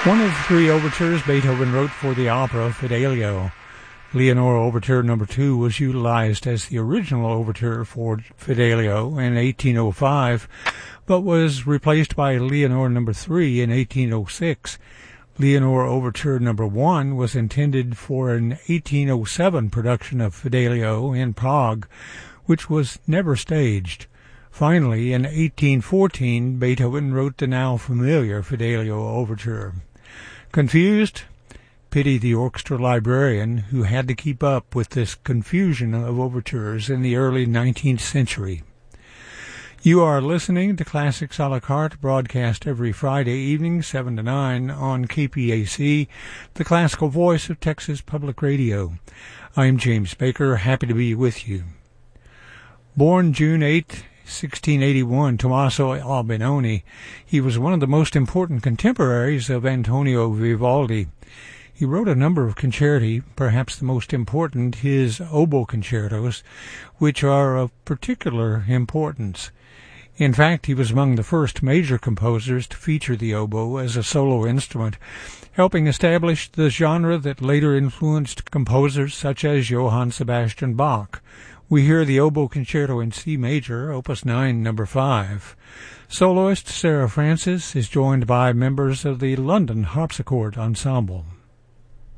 One of the three overtures Beethoven wrote for the opera Fidelio. Leonore Overture No. 2 was utilized as the original overture for Fidelio in 1805, but was replaced by Leonore No. 3 in 1806. Leonore Overture No. 1 was intended for an 1807 production of Fidelio in Prague, which was never staged. Finally, in 1814, Beethoven wrote the now familiar Fidelio Overture. Confused? Pity the orchestra librarian who had to keep up with this confusion of overtures in the early 19th century. You are listening to Classics a la carte, broadcast every Friday evening, 7 to 9, on KPAC, the classical voice of Texas Public Radio. I'm James Baker, happy to be with you. Born June 8, 1681, Tommaso Albinoni. He was one of the most important contemporaries of Antonio Vivaldi. He wrote a number of concerti, perhaps the most important, his oboe concertos, which are of particular importance. In fact, he was among the first major composers to feature the oboe as a solo instrument, helping establish the genre that later influenced composers such as Johann Sebastian Bach. We hear the Oboe Concerto in C major, Opus 9, No. 5. Soloist Sarah Francis is joined by members of the London Harpsichord Ensemble.